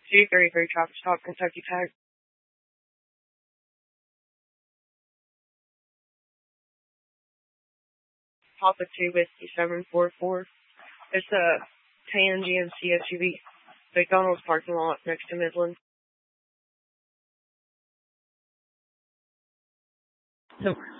233 traffic stop, Kentucky Tag. Papa 2 Whiskey 744. It's a tan GMC SUV. McDonald's parking lot next to Midland. So